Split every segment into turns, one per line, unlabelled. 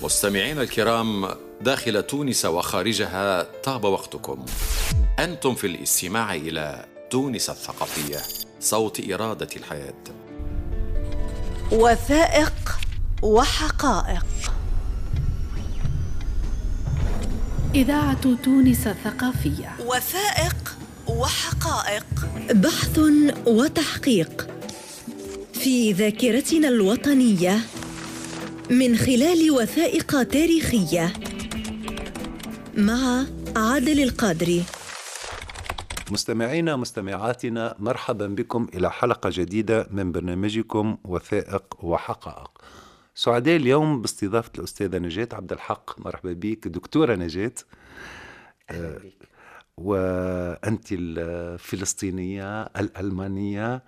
مستمعينا الكرام داخل تونس وخارجها، طاب وقتكم. أنتم في الاستماع إلى تونس الثقافية، صوت إرادة الحياة.
وثائق وحقائق.
إذاعة تونس الثقافية.
وثائق وحقائق، بحث وتحقيق في ذاكرتنا الوطنية من خلال وثائق تاريخية، مع عادل القادري.
مستمعينا ومستمعاتنا، مرحبا بكم إلى حلقة جديدة من برنامجكم وثائق وحقائق. سعداء اليوم باستضافة الأستاذة نجاة عبد الحق. مرحبا بك دكتورة نجاة. وأنت الفلسطينية الألمانية،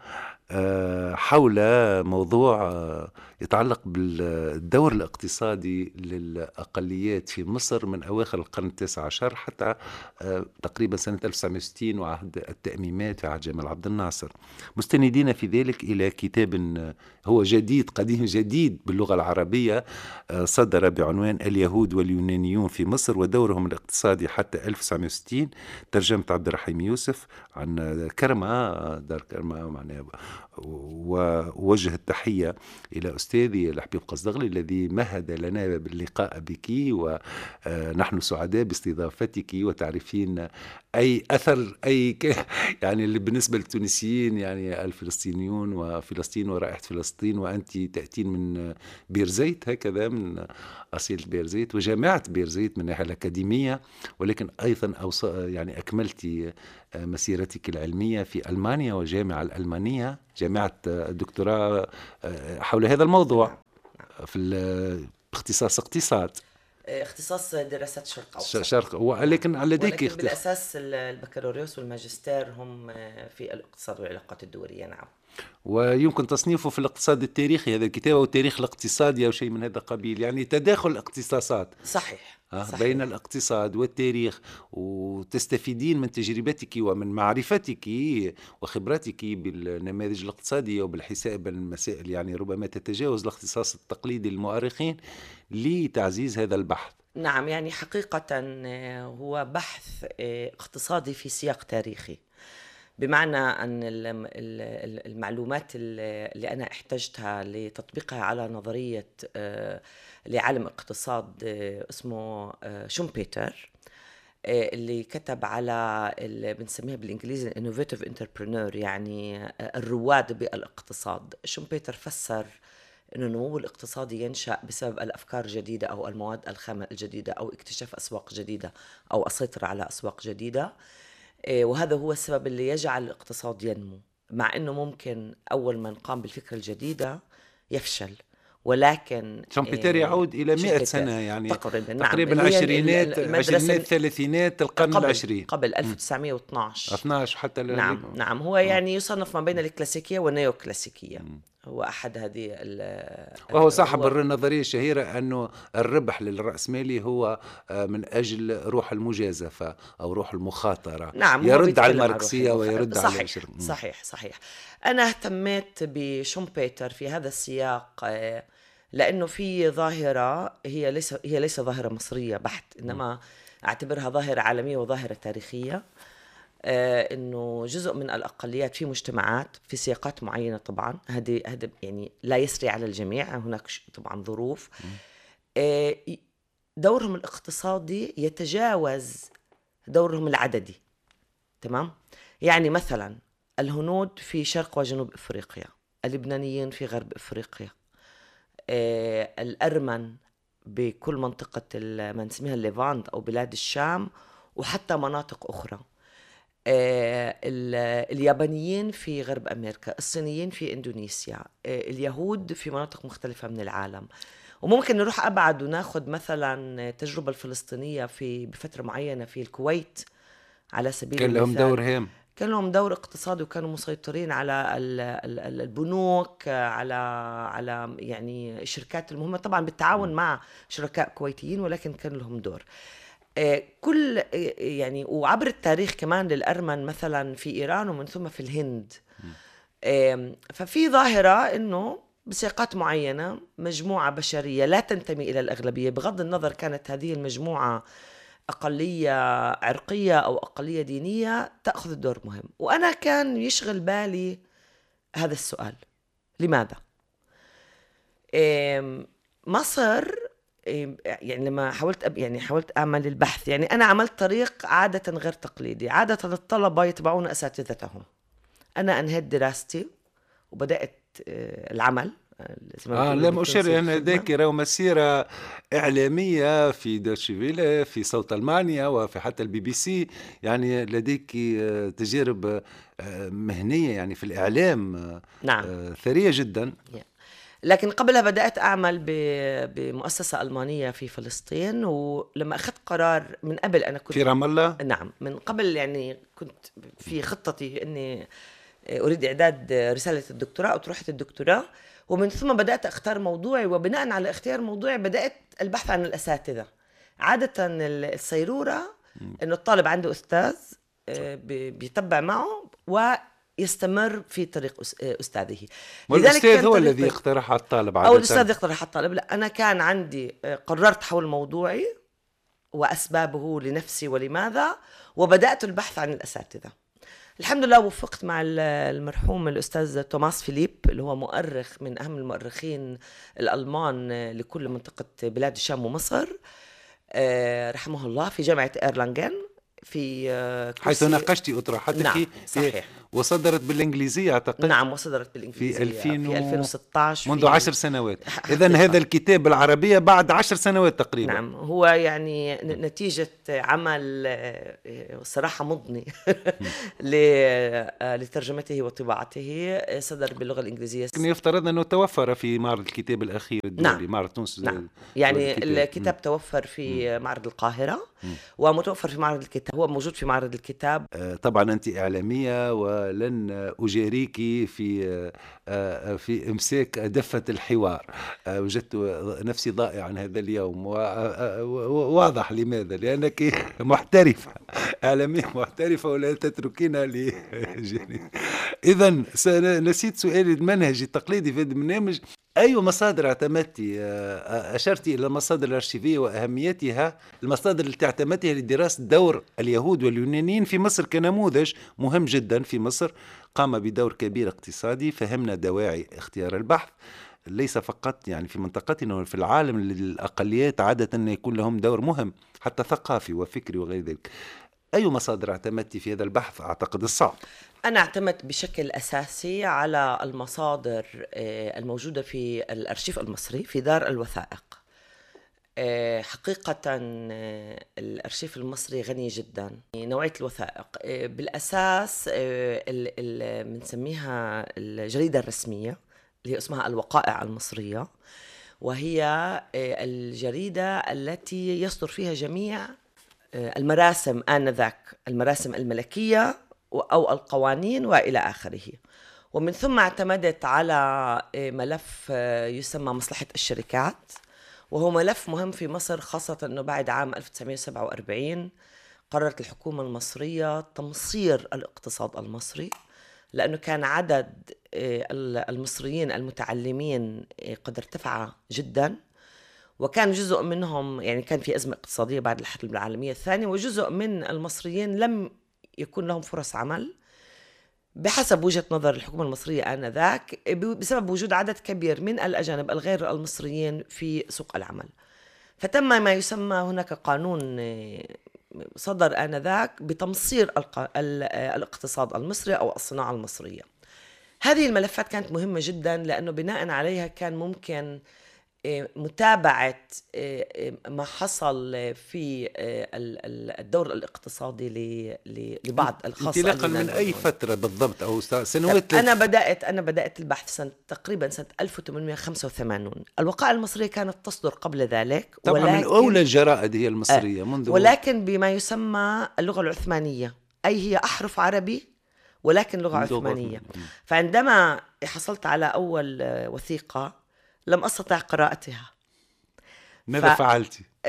حول موضوع يتعلق بالدور الاقتصادي للأقليات في مصر من أواخر القرن التاسع عشر حتى تقريبا سنة 1960 وعهد التأميمات في عهد جمال عبد الناصر، مستندين في ذلك إلى كتاب هو جديد قديم جديد باللغة العربية، صدر بعنوان اليهود واليونانيون في مصر ودورهم الاقتصادي حتى 1960، ترجمة عبد الرحيم يوسف عن كرمة، دار كرمة معناها. ووجه التحية إلى أستاذي الحبيب قصدغلي الذي مهد لنا باللقاء بك، ونحن سعداء باستضافتك وتعرفين أي أثر يعني اللي بالنسبة للتونسيين يعني الفلسطينيون وفلسطين ورائحة فلسطين، وأنت تأتين من بيرزيت، هكذا من أصيل بيرزيت وجامعة بيرزيت من الناحية الأكاديمية، ولكن أيضا يعني أكملتي مسيرتك العلمية في ألمانيا والجامعة الألمانية، جامعة الدكتوراه حول هذا الموضوع في اختصاص
اختصاص دراسات شرق
أوسط. ولكن لديك
بالأساس البكالوريوس والماجستير هم في الاقتصاد والعلاقات الدولية. نعم.
ويمكن تصنيفه في الاقتصاد التاريخي، هذا الكتاب، أو التاريخ الاقتصادي أو شيء من هذا القبيل، يعني تداخل الاختصاصات.
صحيح.
بين الاقتصاد والتاريخ، وتستفيدين من تجربتك ومن معرفتك وخبرتك بالنماذج الاقتصادية وبالحساب المسائل، يعني ربما تتجاوز الاختصاص التقليدي للمؤرخين لتعزيز هذا البحث.
نعم، يعني حقيقة هو بحث اقتصادي في سياق تاريخي، بمعنى أن المعلومات اللي أنا احتجتها لتطبيقها على نظرية لعالم اقتصاد اسمه شومبيتر، اللي كتب على اللي بنسميها بالإنجليزي innovative entrepreneur، يعني الرواد بالاقتصاد. شومبيتر فسر أن النمو الاقتصادي ينشأ بسبب الأفكار الجديدة أو المواد الخام الجديدة أو اكتشاف أسواق جديدة أو السيطرة على أسواق جديدة، وهذا هو السبب اللي يجعل الاقتصاد ينمو، مع أنه ممكن أول من قام بالفكرة الجديدة يفشل، ولكن
شومبيتر يعود إلى 100 سنة، يعني تقريبا
نعم.
عشرينات ثلاثينات القرن العشرين،
قبل 1912
12 حتى
نعم. هو يعني يصنف ما بين الكلاسيكية والنيو كلاسيكية. هو أحد هذه
وهو صاحب النظرية الشهيرة أنه الربح للرأسمالي هو من أجل روح المجازفة أو روح المخاطرة.
نعم،
يرد على الماركسية ويرد على
صحيح. أنا اهتميت بشومبيتر في هذا السياق لأنه في ظاهرة هي ليس ظاهرة مصرية بحت، إنما أعتبرها ظاهرة عالمية وظاهرة تاريخية، إنه جزء من الأقليات في مجتمعات في سياقات معينة، طبعا هذا يعني لا يسري على الجميع، هناك طبعا ظروف، دورهم الاقتصادي يتجاوز دورهم العددي. تمام؟ يعني مثلا الهنود في شرق وجنوب إفريقيا، اللبنانيين في غرب إفريقيا، الأرمن بكل منطقة ما نسميها الليفانت أو بلاد الشام وحتى مناطق أخرى، اليابانيين في غرب أمريكا، الصينيين في إندونيسيا، اليهود في مناطق مختلفة من العالم. وممكن نروح أبعد وناخد مثلا التجربة الفلسطينية بفترة معينة في الكويت على سبيل المثال. كان لهم دور اقتصادي، وكانوا مسيطرين على البنوك، على يعني الشركات المهمة، طبعا بالتعاون مع شركاء كويتيين، ولكن كان لهم دور. كل يعني وعبر التاريخ كمان للأرمن مثلا في إيران ومن ثم في الهند. ففي ظاهرة إنه بسياقات معينة مجموعة بشرية لا تنتمي إلى الأغلبية، بغض النظر كانت هذه المجموعة أقلية عرقية أو أقلية دينية، تأخذ دور مهم. وأنا كان يشغل بالي هذا السؤال، لماذا؟ مصر، يعني لما حاولت أعمل البحث، يعني أنا عملت طريق عادة غير تقليدي. عادة الطلبة يتبعون أساتذتهم. أنا أنهيت دراستي وبدأت العمل.
لم أشر أن لديك مسيرة إعلامية في دوتشي فيله، في صوت ألمانيا، وفي حتى البي بي سي. يعني لديك تجارب مهنية يعني في الإعلام.
نعم.
ثرية جدا.
لكن قبلها بدأت أعمل بمؤسسة ألمانية في فلسطين. ولما أخذت قرار من قبل، أنا كنت
في رام الله.
نعم، من قبل يعني كنت في خطتي أني أريد إعداد رسالة الدكتوراه أو طروحة الدكتوراه، ومن ثم بدأت أختار موضوعي، وبناء على اختيار موضوعي بدأت البحث عن الأساتذة. عادة الصيرورة أنه الطالب عنده أستاذ بيتبع معه ويستمر في طريق أستاذه.
والأستاذ هو الذي يقترح على الطالب عادة،
أو الأستاذ يقترح على الطالب. لا، أنا كان عندي قررت حول موضوعي وأسبابه لنفسي ولماذا، وبدأت البحث عن الأساتذة. الحمد لله وفقت مع المرحوم الأستاذ توماس فيليب، اللي هو مؤرخ من أهم المؤرخين الألمان لكل منطقة بلاد الشام ومصر، رحمه الله، في جامعة إيرلانغن في
حيث ناقشتي أطروحتك.
نعم، صحيح.
وصدرت بالإنجليزية أعتقد.
نعم، وصدرت بالإنجليزية في 2016
منذ 10 سنوات. إذن هذا الكتاب بالعربية بعد 10 سنوات تقريبا.
نعم، هو يعني نتيجة عمل صراحة مضني لترجمته وطباعته. صدر باللغة الإنجليزية.
يفترض أنه توفر في معرض الكتاب الأخير الدولي.
نعم.
معرض تونس.
نعم. يعني الكتاب توفر في معرض القاهرة، ومتوفر في معرض الكتاب، هو موجود في معرض الكتاب.
طبعا أنت إعلامية، ولن أجاريك في إمساك دفة الحوار. وجدت نفسي ضائعا هذا اليوم، وواضح لماذا، لأنك محترفة، إعلامية محترفة، ولا تتركين لجانب. إذن نسيت سؤالي المنهجي التقليدي في هذا البرنامج. أي مصادر اعتمدتي؟ أشرتي إلى المصادر الأرشيفية وأهميتها، المصادر التي اعتمدتها لدراسة دور اليهود واليونانيين في مصر كنموذج مهم جدا. في مصر قام بدور كبير اقتصادي، فهمنا دواعي اختيار البحث، ليس فقط يعني في منطقتنا وفي العالم، للأقليات عادة أن يكون لهم دور مهم حتى ثقافي وفكري وغير ذلك. أي مصادر اعتمدتي في هذا البحث؟ أعتقد الصعب.
أنا اعتمدت بشكل أساسي على المصادر الموجودة في الأرشيف المصري في دار الوثائق. حقيقة الأرشيف المصري غني جدا. نوعية الوثائق بالأساس بنسميها الجريدة الرسمية، اللي هي اسمها الوقائع المصرية، وهي الجريدة التي يصدر فيها جميع المراسم آنذاك، المراسم الملكية أو القوانين وإلى آخره. ومن ثم اعتمدت على ملف يسمى مصلحة الشركات، وهو ملف مهم في مصر، خاصة أنه بعد عام 1947 قررت الحكومة المصرية تمصير الاقتصاد المصري، لأنه كان عدد المصريين المتعلمين قد ارتفع جدا، وكان جزء منهم يعني كان في أزمة اقتصادية بعد الحرب العالمية الثانية، وجزء من المصريين لم يكون لهم فرص عمل بحسب وجهة نظر الحكومة المصرية آنذاك، بسبب وجود عدد كبير من الأجانب الغير المصريين في سوق العمل. فتم ما يسمى هناك قانون صدر آنذاك بتمصير الاقتصاد المصري أو الصناعة المصرية. هذه الملفات كانت مهمة جدا، لأنه بناء عليها كان ممكن متابعة ما حصل في الدور الاقتصادي لبعض الخاصة.
انطلاقا من أي فترة بالضبط أو سنوات؟
أنا بدأت البحث تقريبا سنة 1885. الوقائع المصرية كانت تصدر قبل ذلك،
طبعا
ولكن
من أولى الجرائد هي المصرية منذ،
ولكن بما يسمى اللغة العثمانية، أي هي أحرف عربي ولكن لغة عثمانية. فعندما حصلت على أول وثيقة لم أستطع قراءتها.
ماذا فعلتي؟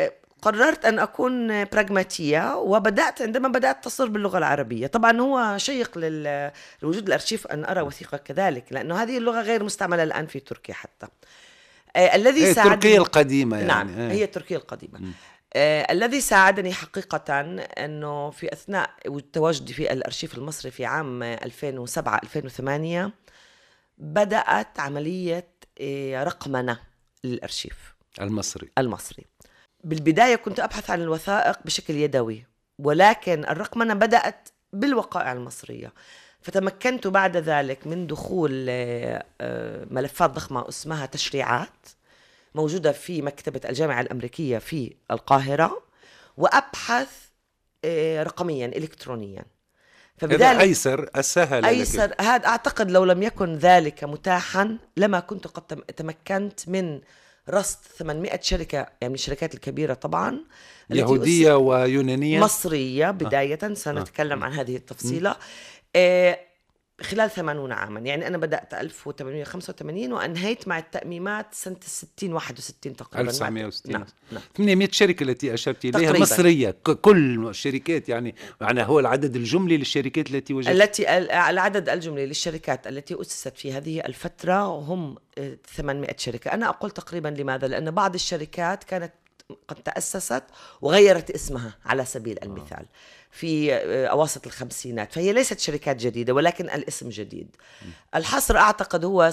قررت أن أكون براغماتية، وبدأت عندما بدأت تصل باللغة العربية. طبعا هو شيق لوجود الأرشيف أن أرى وثيقة كذلك، لأنه هذه اللغة غير مستعملة الآن في تركيا حتى. الذي ساعدني
تركيا القديمة يعني.
نعم هي تركيا القديمة. الذي ساعدني حقيقة أنه في أثناء تواجدي في الأرشيف المصري في عام 2007-2008 بدأت عملية رقمنة للأرشيف المصري. بالبداية كنت أبحث عن الوثائق بشكل يدوي، ولكن الرقمنة بدأت بالوقائع المصرية، فتمكنت بعد ذلك من دخول ملفات ضخمة اسمها تشريعات موجودة في مكتبة الجامعة الأمريكية في القاهرة، وأبحث رقميا إلكترونيا.
هذا أيسر أسهل
أيسر. هذا أعتقد لو لم يكن ذلك متاحا لما كنت قد تمكنت من رصد 800 شركة، يعني من الشركات الكبيرة طبعا،
يهودية ويونانية
مصرية بداية. سنتكلم عن هذه التفصيلة. خلال 80 عاما، يعني أنا بدأت 1885 وأنهيت مع التأميمات سنة 61 تقريبا.
1960.
نعم.
800 شركة التي أشرت إليها
تقريباً.
مصرية، كل الشركات يعني معناها هو العدد الجملي للشركات التي
العدد الجملي للشركات التي أسست في هذه الفترة هم 800 شركة. أنا أقول تقريبا لماذا؟ لأن بعض الشركات كانت قد تأسست وغيرت اسمها على سبيل المثال في أواسط الخمسينات، فهي ليست شركات جديدة ولكن الاسم جديد. الحصر أعتقد هو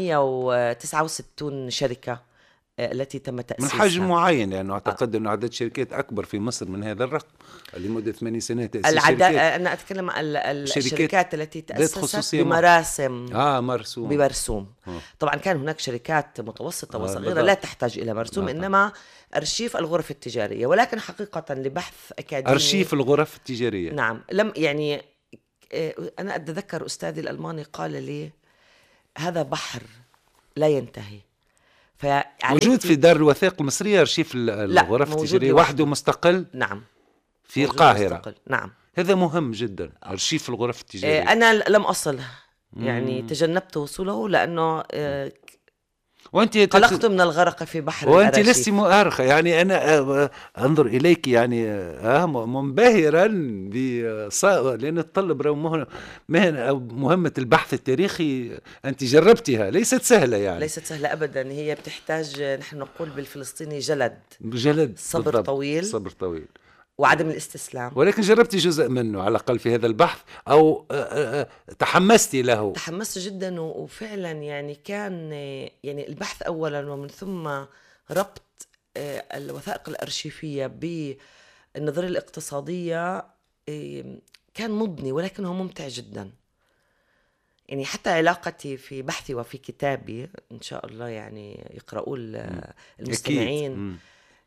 769 شركة التي تم تأسيسها
من حجم معين، يعني أعتقد أن عدد شركات أكبر في مصر من هذا الرقم لمدة 8 سنوات تأسيس شركات.
أنا أتكلم عن الشركات التي تأسست بمرسوم. طبعا كان هناك شركات متوسطة وصغيرة لا تحتاج إلى مرسوم، إنما أرشيف الغرف التجارية. ولكن حقيقة لبحث أكاديمي
أرشيف الغرف التجارية،
نعم، لم يعني أنا أتذكر أستاذي الألماني قال لي هذا بحر لا ينتهي.
موجود في دار الوثائق المصرية أرشيف الغرف التجارية وحده مستقل.
نعم
في القاهرة
مستقل. نعم
هذا مهم جدا أرشيف الغرف التجارية.
أنا لم أصل، يعني تجنبت وصوله لأنه وأنت قلقت من الغرق في بحر
وأنت لست مؤرخة، يعني أنا أنظر إليك يعني منبهرا لأن تطلب مهمة البحث التاريخي أنت جربتها، ليست سهلة يعني.
ليست سهلة أبدا، هي بتحتاج نحن نقول بالفلسطيني جلد
صبر طويل
وعدم الاستسلام.
ولكن جربتي جزء منه على الأقل في هذا البحث، أو تحمستي له؟
تحمست جدا، وفعلا يعني كان يعني البحث أولا، ومن ثم ربط الوثائق الأرشيفية بالنظرية الاقتصادية كان مضني ولكنه ممتع جدا. يعني حتى علاقتي في بحثي وفي كتابي إن شاء الله يعني يقرأوا المستمعين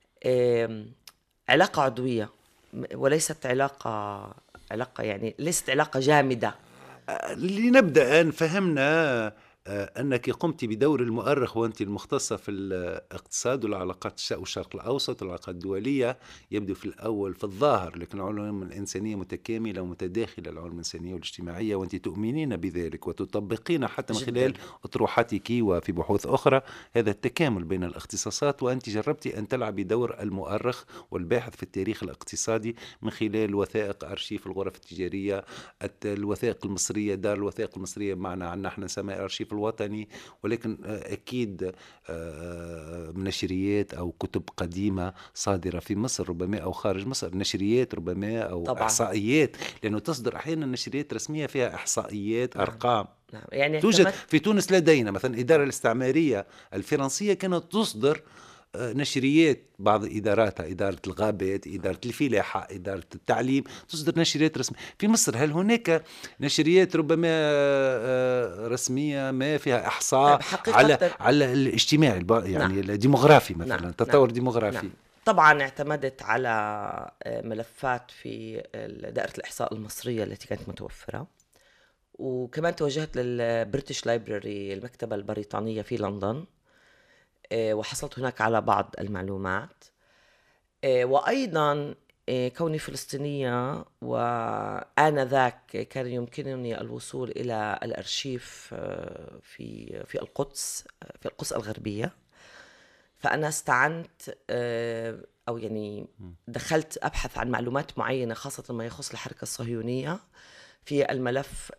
علاقة عضوية وليست علاقة يعني ليست علاقة جامدة.
لنبدأ أن فهمنا أنك قمت بدور المؤرخ وأنت المختصة في الاقتصاد والعلاقات والشرق الأوسط والعلاقات الدولية. يبدو في الأول في الظاهر، لكن العلوم الإنسانية متكاملة ومتداخلة، العلوم الإنسانية والاجتماعية، وأنت تؤمنين بذلك وتطبقين حتى من خلال أطروحاتك وفي بحوث أخرى هذا التكامل بين الاختصاصات. وأنت جربتي أن تلعبي دور المؤرخ والباحث في التاريخ الاقتصادي من خلال وثائق أرشيف الغرف التجارية، الوثائق المصرية، دار الوثائق المصرية معنا نحن نسميها أرشيف الوطني، ولكن أكيد نشريات أو كتب قديمة صادرة في مصر ربما أو خارج مصر، نشريات ربما أو طبعا. إحصائيات، لأنه تصدر أحيانا نشريات رسمية فيها إحصائيات أرقام.
نعم. يعني
توجد في تونس لدينا مثلا الإدارة الاستعمارية الفرنسية كانت تصدر نشريات، بعض إداراتها، إدارة الغابات، إدارة الفلاحة، إدارة التعليم، تصدر نشريات رسمية. في مصر هل هناك نشريات ربما رسمية ما فيها إحصاء على الاجتماعي يعني نعم. الديموغرافي مثلا نعم. تطور ديموغرافي نعم.
طبعا اعتمدت على ملفات في دائرة الإحصاء المصرية التي كانت متوفرة، وكمان توجهت للبريتش لايبراري، المكتبة البريطانية في لندن، وحصلت هناك على بعض المعلومات. وأيضا كوني فلسطينية وآنذاك كان يمكنني الوصول إلى الأرشيف في القدس الغربية، فأنا استعنت أو يعني دخلت أبحث عن معلومات معينة خاصة ما يخص الحركة الصهيونية في الملف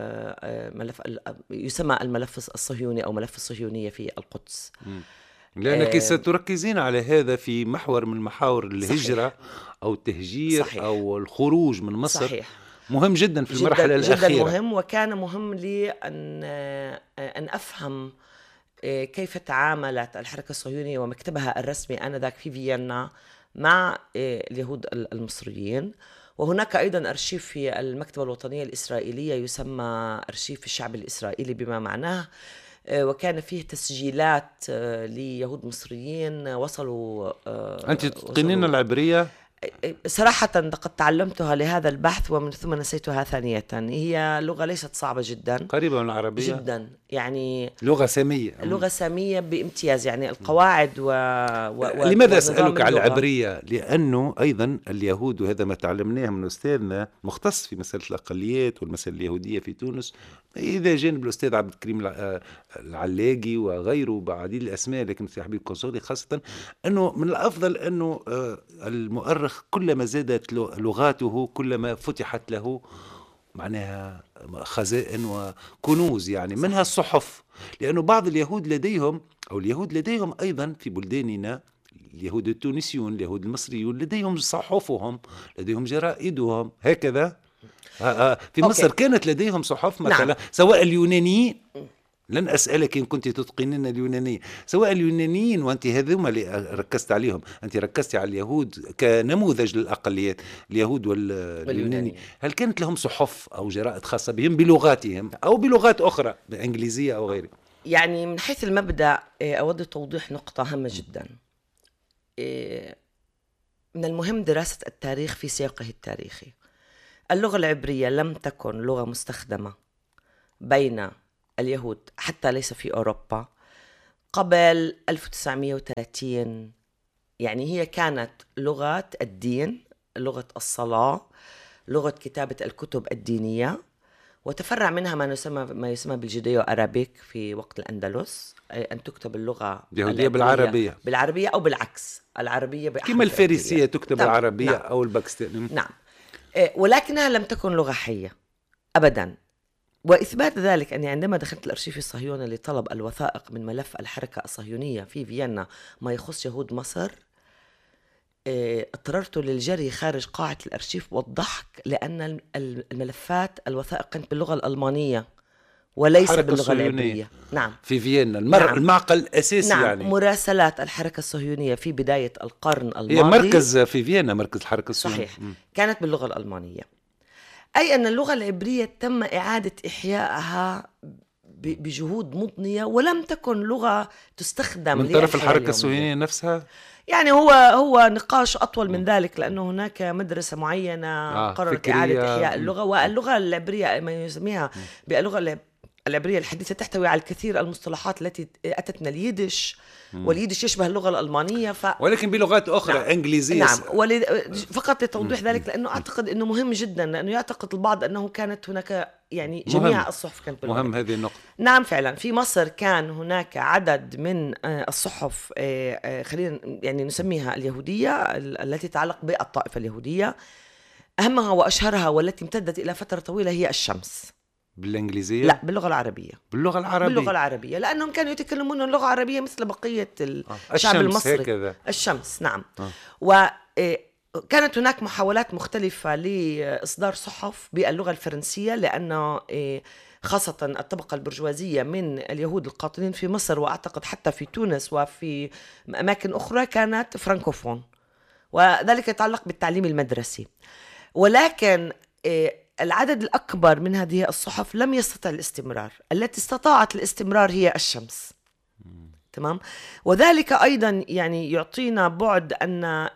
يسمى الملف الصهيوني أو ملف الصهيونية في القدس.
لأنك ستركزين على هذا في محور من محاور الهجرة. صحيح. أو التهجير. صحيح. أو الخروج من مصر. صحيح. مهم جدا في المرحلة الأخيرة.
جدا مهم، وكان مهم لي أن أفهم كيف تعاملت الحركة الصهيونية ومكتبها الرسمي آنذاك في فيينا مع اليهود المصريين. وهناك أيضا أرشيف في المكتبة الوطنية الإسرائيلية يسمى أرشيف الشعب الإسرائيلي بما معناه، وكان فيه تسجيلات ليهود مصريين وصلوا.
أنت تتقنين العبرية؟
صراحة قد تعلمتها لهذا البحث ومن ثم نسيتها ثانية. هي لغة ليست صعبة جدا،
قريبة من العربية
جدا، يعني
لغة سامية.
لغة سامية بامتياز، يعني القواعد
لماذا أسألك على العبرية؟ لأنه أيضا اليهود، وهذا ما تعلمناه من أستاذنا مختص في مسألة الأقليات والمسألة اليهودية في تونس، إذا جانب الأستاذ عبد الكريم العلاقي وغيره بعديد الأسماء، لكن سي حبيب القنصلي خاصة، أنه من الأفضل أنه المؤرخ كلما زادت لغاته كلما فتحت له معناها خزائن وكنوز، يعني منها الصحف. لأنه بعض اليهود لديهم، أو اليهود لديهم أيضا في بلداننا، اليهود التونسيون، اليهود المصريون لديهم صحفهم، لديهم جرائدهم هكذا. في مصر كانت لديهم صحف مثلا. نعم. سواء اليونانيين، لن أسألك إن كنت تتقنين اليونانية، سواء اليونانيين، وأنت هذوما اللي ركزت عليهم، أنت ركزت على اليهود كنموذج للأقليات، اليهود واليوناني، هل كانت لهم صحف أو جرائد خاصة بهم بلغاتهم أو بلغات أخرى بإنجليزية أو غيره؟
يعني من حيث المبدأ أود توضيح نقطة هامة جدا. من المهم دراسة التاريخ في سياقه التاريخي. اللغة العبرية لم تكن لغة مستخدمة بين اليهود حتى ليس في أوروبا قبل 1930. يعني هي كانت لغة الدين، لغة الصلاة، لغة كتابة الكتب الدينية، وتفرع منها ما يسمى بالجوديو أرابيك في وقت الأندلس، أن تكتب اللغة
اليهودية بالعربية
أو بالعكس، العربية
كما الفارسية تكتب بالعربية. نعم. أو الباكستانية.
نعم. ولكنها لم تكن لغة حية أبدا. وإثبات ذلك أني عندما دخلت الأرشيف الصهيوني لطلب الوثائق من ملف الحركة الصهيونية في فيينا ما يخص يهود مصر، اضطررت للجري خارج قاعة الأرشيف والضحك، لأن الملفات الوثائق كانت باللغة الألمانية وليس باللغة العبرية. نعم.
في فيينا نعم. المعقل الأساسي.
نعم.
يعني
مراسلات الحركة الصهيونية في بداية القرن الماضي،
هي مركز في فيينا، مركز الحركة الصهيونية.
صحيح. كانت باللغة الألمانية، أي أن اللغة العبرية تم إعادة إحيائها بجهود مضنية، ولم تكن لغة تستخدم
من طرف الحركة الصهيونية نفسها.
يعني هو نقاش أطول من ذلك، لأنه هناك مدرسة معينة قررت إعادة إحياء اللغة، واللغة العبرية ما يسميها باللغة العبرية الحديثة تحتوي على الكثير المصطلحات التي أتتنا اليدش، واليدش يشبه اللغة الألمانية
ولكن بلغات أخرى. نعم. إنجليزية.
نعم. فقط لتوضيح ذلك، لأنه أعتقد أنه مهم جدا، لأنه يعتقد البعض أنه كانت هناك يعني جميع الصحف كانت باللغة.
مهم هذه النقطة.
نعم فعلا في مصر كان هناك عدد من الصحف، خلينا يعني نسميها اليهودية، التي تتعلق بالطائفة اليهودية. أهمها وأشهرها والتي امتدت إلى فترة طويلة هي الشمس.
بالإنجليزية؟
لا، باللغة العربية.
باللغة العربية
لأنهم كانوا يتكلمون اللغة العربية مثل بقية الشعب المصري.
هكذا.
الشمس. نعم. وكانت هناك محاولات مختلفة لإصدار صحف باللغة الفرنسية، لأن خاصة الطبقة البرجوازية من اليهود القاطنين في مصر، وأعتقد حتى في تونس وفي أماكن أخرى، كانت فرانكوفون، وذلك يتعلق بالتعليم المدرسي. ولكن العدد الأكبر من هذه الصحف لم يستطع الاستمرار. التي استطاعت الاستمرار هي الشمس. تمام. وذلك أيضا يعني يعطينا بعد أن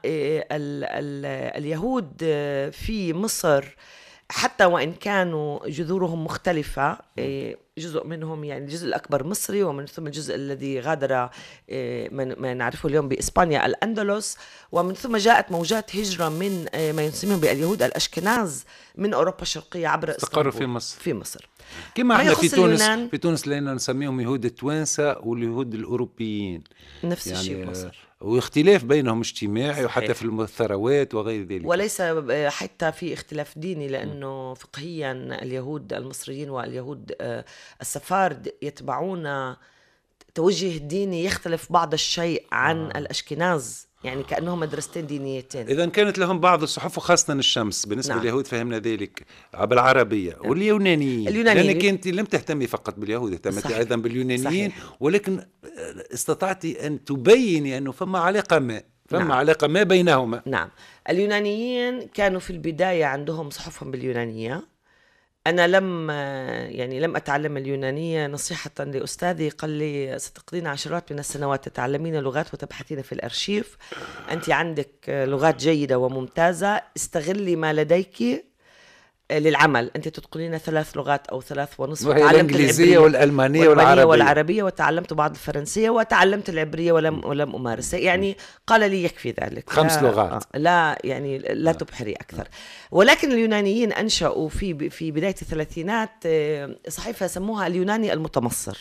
اليهود في مصر حتى وإن كانوا جذورهم مختلفة، جزء منهم يعني الجزء الأكبر مصري، ومن ثم الجزء الذي غادر ما نعرفه اليوم بإسبانيا الأندلس، ومن ثم جاءت موجات هجرة من ما يسمون باليهود الأشكناز من أوروبا الشرقية عبر
استقروا
إسطنبول
في مصر.
كما
احنا في تونس لأننا نسميهم يهود التوانسة واليهود الأوروبيين،
نفس
يعني
الشيء بمصر،
واختلاف بينهم اجتماعي
صحيح.
وحتى في الثروات وغير ذلك،
وليس حتى في اختلاف ديني، لأنه فقهيا اليهود المصريين واليهود السفارد يتبعون توجه ديني يختلف بعض الشيء عن الأشكناز، يعني كأنهم مدرستين دينيتين.
إذا كانت لهم بعض الصحف وخاصة الشمس بالنسبة
نعم.
لليهود فهمنا ذلك بالعربية. واليونانيين لأنك أنت لم تهتمي فقط باليهود، اهتمتي أيضا باليونانيين، صحيح. ولكن استطعتي أن تبيني أنه فما علاقة ما علاقة ما بينهما.
نعم، اليونانيين كانوا في البداية عندهم صحفهم باليونانية. أنا لم أتعلم اليونانية، نصيحة لأستاذي قال لي ستقضين عشرات من السنوات تتعلمين لغات وتبحثين في الأرشيف، أنت عندك لغات جيدة وممتازة، استغلي ما لديك للعمل. أنت تتقنين 3 لغات أو 3.5،
وهي الإنجليزية والألمانية
والعربية، وتعلمت بعض الفرنسية وتعلمت العبرية ولم أمارسها. يعني قال لي يكفي ذلك،
5 لغات،
لا يعني لا تبحري أكثر. ولكن اليونانيين أنشأوا في بداية الثلاثينات صحيفة سموها اليوناني المتمصر.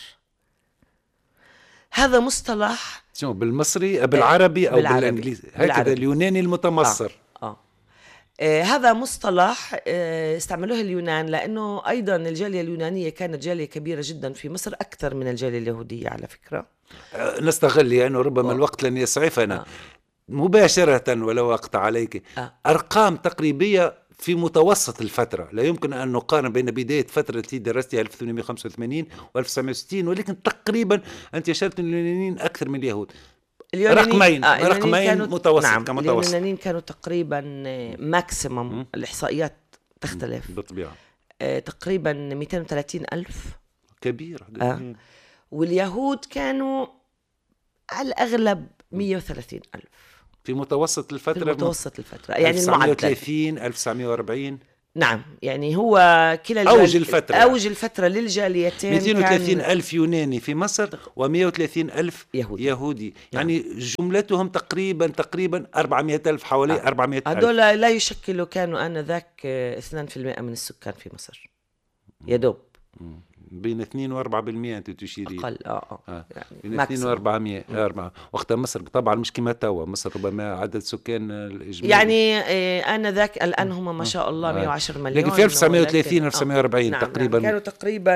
هذا مصطلح
شو بالمصري بالعربي أو بالإنجليزي هكذا، اليوناني المتمصر.
هذا مصطلح استعملوه اليونان، لأنه أيضا الجالية اليونانية كانت جالية كبيرة جدا في مصر، أكثر من الجالية اليهودية على فكرة.
نستغل لأنه ربما الوقت لن يسعفنا مباشرة ولو وقت عليك. أرقام تقريبية في متوسط الفترة، لا يمكن أن نقارن بين بداية فترة التي درستها 1885 و1960، ولكن تقريبا أنت أشرت أن اليونانيين أكثر من اليهود. رقمين متوسط.
نعم، اليونانيين كانوا تقريبا ماكسيمم، الإحصائيات تختلف
بالطبيعة،
تقريبا 230,000
كبير.
واليهود كانوا على الأغلب 130,000
في متوسط الفترة.
يعني
1930 1940.
نعم، يعني هو كلا أوج الفترة للجاليتين
230,000 يوناني في مصر و130,000 يهودي. يعني جملتهم تقريبا 400,000، حوالي 400,000.
هذول لا يشكلوا، كانوا آنذاك 2% من السكان في مصر يدوب.
بين 2 و4% أنت تشيرين
أقل.
يعني بين 2 و400. وقتها مصر طبعا مش كما توا، مصر ربما عدد سكان الإجمالي يعني
أنا ذاك الآن هم ما شاء الله 110 مليون،
لكن في 1930 1940
نعم
تقريبا
كانوا تقريبا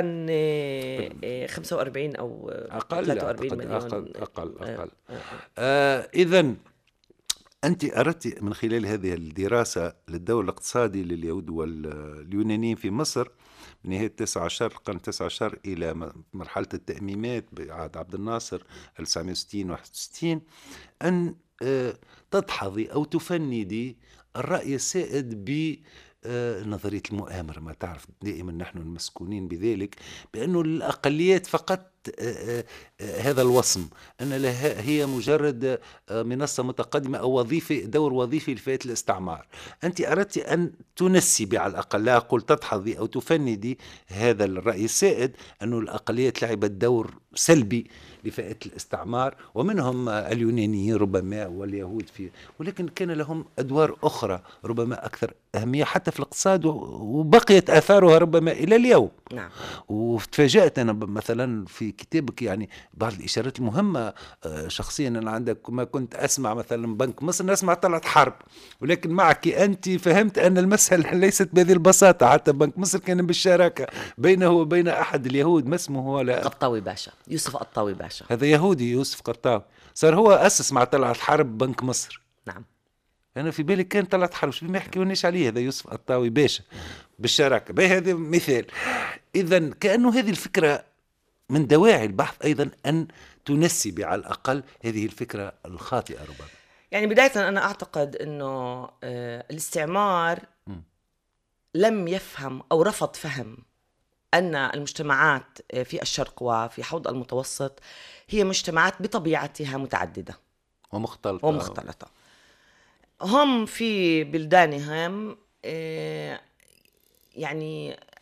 45 أو
أقل
43 مليون
أقل. إذن أنت أردت من خلال هذه الدراسة للدور الاقتصادي لليهود واليونانيين في مصر من نهاية 19 القرن 19 إلى مرحلة التأميمات بعهد عبد الناصر 1960 أن تدحضي أو تفندي الرأي السائد بنظرية المؤامرة. ما تعرف دائما نحن المسكونين بذلك بأنه الأقليات فقط هذا الوصم، أن لها هي مجرد منصة متقدمة أو دور وظيفي لفئة الاستعمار. أنت أردت أن تنسبي على الأقل، لا أقول تدحضي أو تفندي هذا الرأي السائد، أن الأقليات لعبت دور سلبي لفئة الاستعمار، ومنهم اليونانيين ربما واليهود ولكن كان لهم أدوار أخرى ربما أكثر أهمية حتى في الاقتصاد، وبقيت آثارها ربما إلى اليوم.
نعم.
وتفاجأت أنا مثلا في كتابك يعني بعض الإشارات المهمة. شخصيا أنا عندك ما كنت أسمع مثلا بنك مصر نسمع طلعت حرب، ولكن معك أنت فهمت أن المسألة ليست بهذه البساطة. حتى بنك مصر كان بالشراكة بينه وبين أحد اليهود، ما اسمه هو
قرطاوي باشا، يوسف قرطاوي باشا،
هذا يهودي يوسف قرطاوي، صار هو أسس مع طلعت حرب بنك مصر.
نعم.
أنا في بالي كان طلعت حرب، شو ما يحكيونيش عليه، هذا يوسف قرطاوي باشا بالشراكة. هذا مثال. إذن كأنه هذه الفكرة من دواعي البحث أيضا أن تنسبي على الأقل هذه الفكرة الخاطئة ربما.
يعني بداية أنا أعتقد أنه الاستعمار لم يفهم أو رفض فهم أن المجتمعات في الشرق وفي حوض المتوسط هي مجتمعات بطبيعتها متعددة ومختلطة. هم في بلدانهم يعني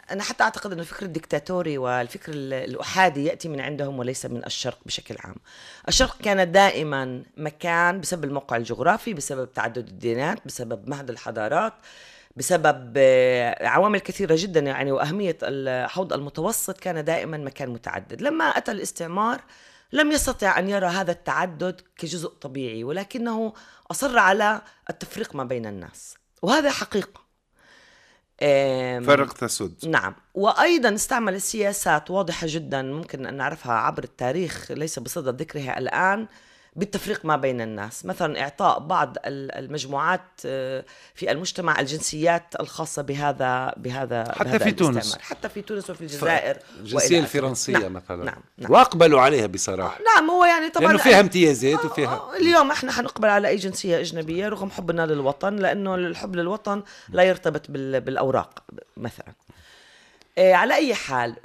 أنا حتى أعتقد أن الفكر الدكتاتوري والفكر الأحادي يأتي من عندهم وليس من الشرق بشكل عام. الشرق كان دائما مكان بسبب الموقع الجغرافي، بسبب تعدد الديانات، بسبب مهد الحضارات، بسبب عوامل كثيرة جدا يعني، وأهمية الحوض المتوسط كان دائما مكان متعدد. لما أتى الاستعمار لم يستطع أن يرى هذا التعدد كجزء طبيعي، ولكنه أصر على التفريق ما بين الناس، وهذا حقيقة.
فرق تسد.
نعم. وأيضا استعمل السياسات واضحة جدا ممكن أن نعرفها عبر التاريخ ليس بصدد ذكرها الآن بالتفريق ما بين الناس. مثلا إعطاء بعض المجموعات في المجتمع الجنسيات الخاصة بهذا
حتى في تونس،
حتى في تونس وفي الجزائر،
الجنسية الفرنسية. نعم. مثلا.
نعم.
وأقبلوا عليها بصراحة.
نعم. هو يعني طبعا
لأنه فيها امتيازات وفيها
اليوم احنا حنقبل على أي جنسية أجنبية رغم حبنا للوطن، لأنه الحب للوطن لا يرتبط بالأوراق مثلا. على أي حال،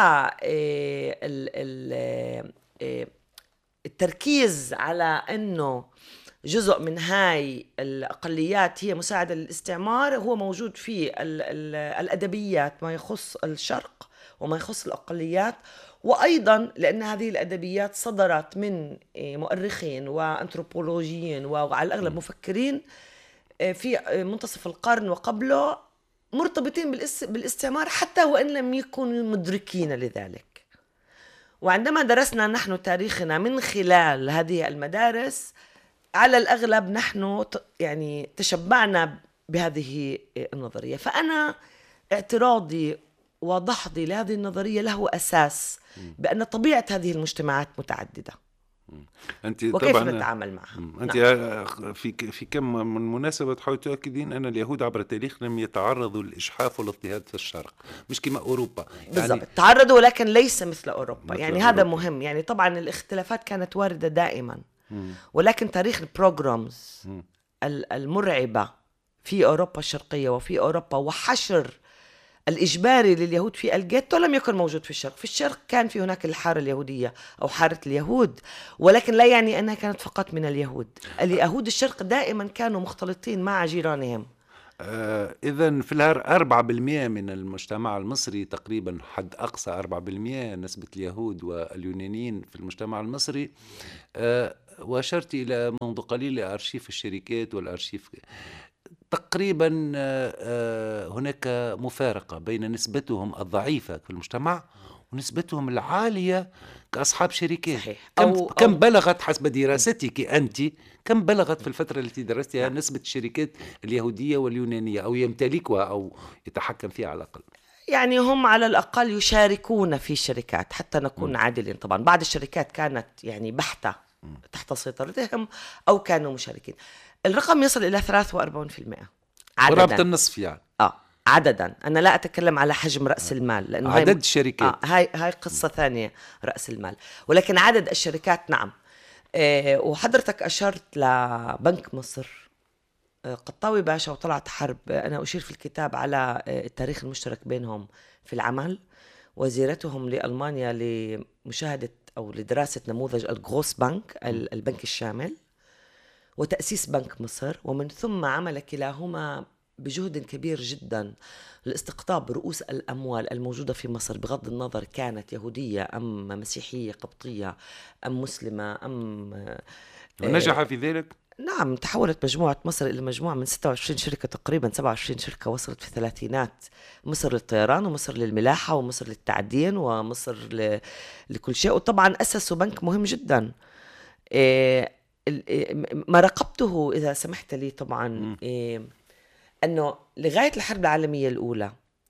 التركيز على أنه جزء من هاي الأقليات هي مساعدة للاستعمار هو موجود في الأدبيات ما يخص الشرق وما يخص الأقليات. وأيضا لأن هذه الأدبيات صدرت من مؤرخين وأنثروبولوجيين وعلى الأغلب مفكرين في منتصف القرن وقبله مرتبطين بالاستعمار حتى وإن لم يكونوا مدركين لذلك. وعندما درسنا نحن تاريخنا من خلال هذه المدارس على الأغلب نحن يعني تشبعنا بهذه النظرية. فأنا اعتراضي وضحضي لهذه النظرية له أساس بأن طبيعة هذه المجتمعات متعددة
أنت
وكيف
طبعا
نتعامل معها.
أنت نعم. في كم من مناسبة تحاول تؤكدين أن اليهود عبر التاريخ لم يتعرضوا للإجحاف والاضطهاد في الشرق، مش كما أوروبا
بالضبط. يعني تعرضوا ولكن ليس مثل أوروبا.
مثل
يعني
أوروبا.
هذا مهم. يعني طبعا الاختلافات كانت واردة دائما، ولكن تاريخ البروجرامز المرعبة في أوروبا الشرقية وفي أوروبا وحشر الإجباري لليهود في الجيتو لم يكن موجود في الشرق. في الشرق كان في هناك الحارة اليهودية أو حارة اليهود، ولكن لا يعني أنها كانت فقط من اليهود. اليهود الشرق دائما كانوا مختلطين مع جيرانهم.
إذن في الهر 4% من المجتمع المصري تقريبا، حد أقصى 4% نسبة اليهود واليونانيين في المجتمع المصري. وأشرت إلى منذ قليل لأرشيف الشركات والأرشيف. تقريبا هناك مفارقة بين نسبتهم الضعيفة في المجتمع ونسبتهم العالية كأصحاب شركات.
صحيح.
كم بلغت حسب دراستك أنت، كم بلغت في الفترة التي درستها نسبة الشركات اليهودية واليونانية أو يمتلكها أو يتحكم فيها على الأقل؟
يعني هم على الأقل يشاركون في شركات حتى نكون عادلين. طبعا بعض الشركات كانت يعني بحتة تحت سيطرتهم أو كانوا مشاركين. الرقم يصل إلى 43% عددا.
قرابة النصف يعني.
عددا. أنا لا أتكلم على حجم رأس المال لأنه
عدد الشركات.
هاي قصة ثانية رأس المال، ولكن عدد الشركات نعم. وحضرتك أشرت لبنك مصر، قطاوي باشا وطلعت حرب. أنا أشير في الكتاب على التاريخ المشترك بينهم في العمل، وزيارتهم لألمانيا لمشاهدة أو لدراسة نموذج الغروس بنك البنك الشامل، وتأسيس بنك مصر، ومن ثم عمل كلاهما بجهد كبير جدا لاستقطاب رؤوس الأموال الموجودة في مصر بغض النظر كانت يهودية أم مسيحية قبطية أم مسلمة أم
ونجح في ذلك؟
نعم. تحولت مجموعة مصر إلى مجموعة من 26 شركة تقريبا، 27 شركة وصلت في الثلاثينات. مصر للطيران ومصر للملاحة ومصر للتعدين ومصر لكل شيء. وطبعا أسسوا بنك مهم جدا. ما رقبته إذا سمحت لي طبعا أنه لغاية الحرب العالمية الأولى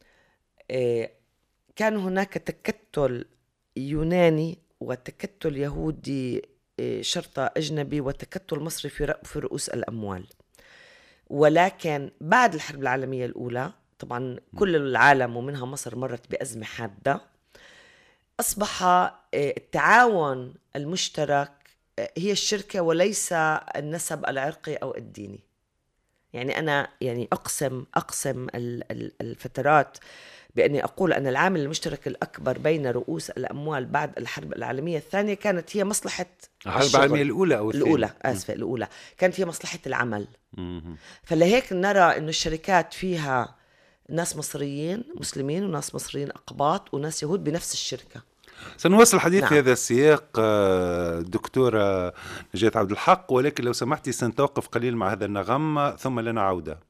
كان هناك تكتل يوناني وتكتل يهودي شرطة أجنبي وتكتل مصري في رؤوس الأموال. ولكن بعد الحرب العالمية الأولى طبعا كل العالم ومنها مصر مرت بأزمة حادة، أصبح التعاون المشترك هي الشركة وليس النسب العرقي أو الديني. يعني أنا يعني أقسم الفترات بأني أقول أن العامل المشترك الأكبر بين رؤوس الأموال بعد الحرب العالمية الثانية كانت هي مصلحة
الحرب العالمية الأولى أو
الأولى الأولى كانت هي مصلحة العمل. فلهيك نرى أن الشركات فيها ناس مصريين مسلمين وناس مصريين أقباط وناس يهود بنفس الشركة.
سنواصل الحديث
نعم.
في هذا السياق دكتورة نجاة عبد الحق، ولكن لو سمحتي سنتوقف قليل مع هذا النغم ثم لنا عودة.